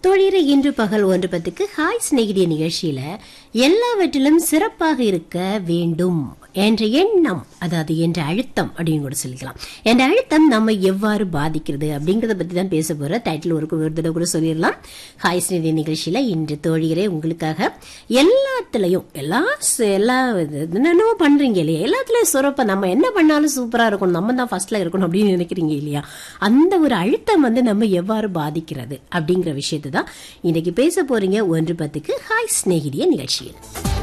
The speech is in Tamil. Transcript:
தோழியரை இன்று பகல் 1:10 ஹாய் சிநேகிதிய நிகழ்ச்சியில எல்லாவற்றிலும் சிறப்பாக இருக்க வேண்டும் என்ற எண்ணம், அதாவது என்ற அழுத்தம் அப்படின்னு கூட சொல்லிக்கலாம். என்ற அழுத்தம் நம்ம எவ்வாறு பாதிக்கிறது அப்படிங்கறத பத்தி தான் பேச போற. டைட்டில் ஒரு தடவை கூட சொல்லிடலாம். ஹாய் சிநேகிதிய நிகழ்ச்சியில இன்று தோழியரே உங்களுக்காக எல்லாத்துலயும் எல்லா என்னென்னவோ பண்றீங்க இல்லையா, எல்லாத்துலயும் சிறப்பா நம்ம என்ன பண்ணாலும் சூப்பரா இருக்கணும், நம்ம தான் ஃபர்ஸ்ட்ல இருக்கணும் அப்படின்னு நினைக்கிறீங்க இல்லையா, அந்த ஒரு அழுத்தம் நம்ம எவ்வாறு பாதிக்கிறது அப்படிங்கிற விஷயத்தை தான் இன்னைக்கு பேச போறீங்க 1:10 ஹாய் சிநேகிதிய நிகழ்ச்சியில்.